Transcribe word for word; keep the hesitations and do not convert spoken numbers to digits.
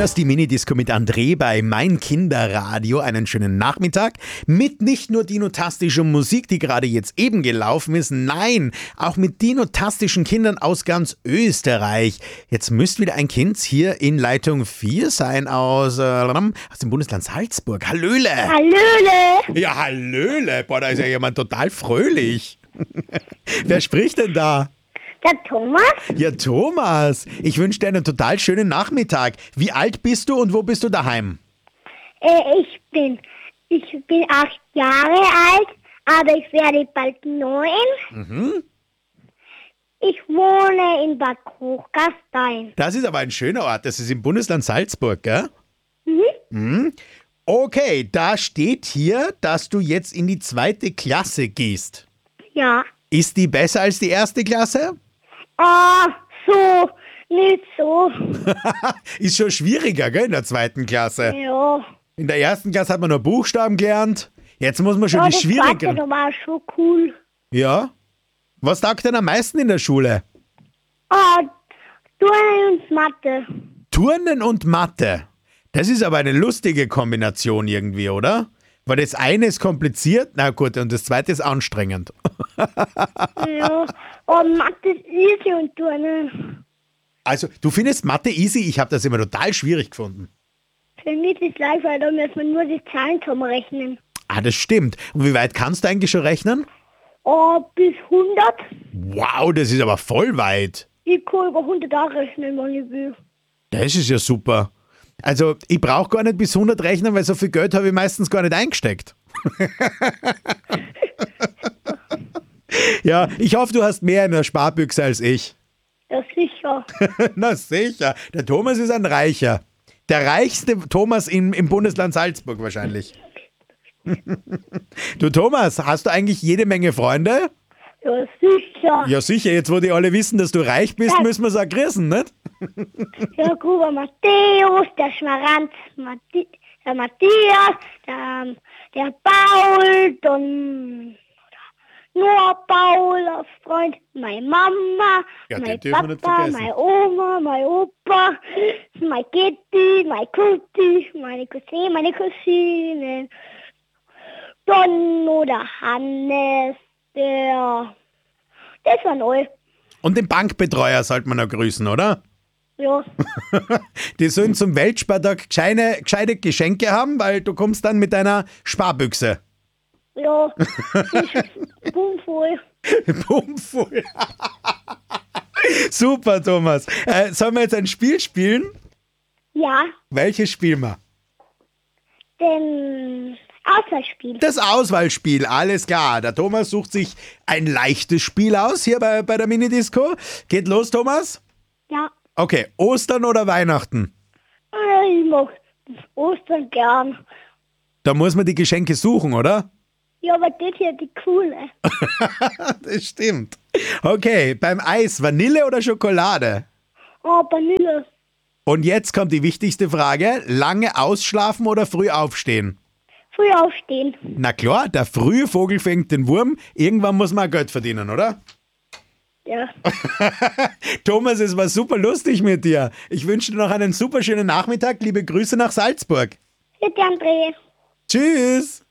hörst die Minidisco mit André bei Mein Kinderradio. Einen schönen Nachmittag mit nicht nur dinotastischer Musik, die gerade jetzt eben gelaufen ist, nein, auch mit dinotastischen Kindern aus ganz Österreich. Jetzt müsste wieder ein Kind hier in Leitung vier sein aus, äh, aus dem Bundesland Salzburg. Hallöle! Hallöle! Ja, Hallöle! Boah, da ist ja jemand total fröhlich. Wer spricht denn da? Der Thomas? Ja, Thomas, ich wünsche dir einen total schönen Nachmittag. Wie alt bist du und wo bist du daheim? Äh, ich bin, ich bin acht Jahre alt, aber ich werde bald neun. Mhm. Ich wohne in Bad Hochgastein. Das ist aber ein schöner Ort. Das ist im Bundesland Salzburg, gell? Mhm. Mhm. Okay, da steht hier, dass du jetzt in die zweite Klasse gehst. Ja. Ist die besser als die erste Klasse? Ah, so, nicht so. Ist schon schwieriger, gell, in der zweiten Klasse. Ja. In der ersten Klasse hat man nur Buchstaben gelernt. Jetzt muss man schon Ja, die das schwierigeren. zweite war schon cool. Ja? Was taugt denn am meisten in der Schule? Ah, Turnen und Mathe. Turnen und Mathe. Das ist aber eine lustige Kombination irgendwie, oder? Weil das eine ist kompliziert, na gut, und das zweite ist anstrengend. Ja, und Mathe ist easy und Turnen. Also, du findest Mathe easy? Ich habe das immer total schwierig gefunden. Für mich ist es leicht, weil da muss man nur die Zahlen zusammenrechnen. Ah, das stimmt. Und wie weit kannst du eigentlich schon rechnen? Ah, bis hundert. Wow, das ist aber voll weit. Ich kann über hundert auch rechnen, wenn ich will. Das ist ja super. Also, ich brauche gar nicht bis hundert rechnen, weil so viel Geld habe ich meistens gar nicht eingesteckt. Ja, ich hoffe, du hast mehr in der Sparbüchse als ich. Ja, sicher. Na sicher, der Thomas ist ein Reicher. Der reichste Thomas im, im Bundesland Salzburg wahrscheinlich. Du Thomas, hast du eigentlich jede Menge Freunde? Ja, sicher. Ja sicher, jetzt wo die alle wissen, dass du reich bist, Ja. müssen wir es auch grüßen, nicht? Der Gruber Matthäus, der Schmarantz, Mathi der Matthias, der, der Paul, dann nur Paul, ein Freund, meine Mama, Ja, mein den dürfen wir nicht Papa, vergessen. meine Oma, mein Opa, mein Gitti, mein Kuti, meine Cousine, meine Cousinen, dann oder Hannes, der, das war neu. Und den Bankbetreuer sollte man noch grüßen, oder? Ja, Die sollen zum Weltspartag gescheite, gescheite Geschenke haben, weil du kommst dann mit deiner Sparbüchse. ja, das ist bummvoll. Bummvoll. Super, Thomas. Äh, sollen wir jetzt ein Spiel spielen? Ja, Welches spielen wir? denn Auswahlspiel. Das Auswahlspiel, alles klar. Der Thomas sucht sich ein leichtes Spiel aus hier bei, bei der Minidisco. Geht los, Thomas? Ja, Okay, Ostern oder Weihnachten? äh, ich mag Ostern gern. Da muss man die Geschenke suchen, oder? Ja, aber das hier die coole. Das stimmt. Okay, beim Eis, Vanille oder Schokolade? Oh, Vanille. Und jetzt kommt die wichtigste Frage. Lange ausschlafen oder früh aufstehen? Früh aufstehen. Na klar, der frühe Vogel fängt den Wurm. Irgendwann muss man auch Geld verdienen, oder? Ja. Thomas, es war super lustig mit dir. Ich wünsche dir noch einen super schönen Nachmittag. Liebe Grüße nach Salzburg. Bitte, André. Tschüss.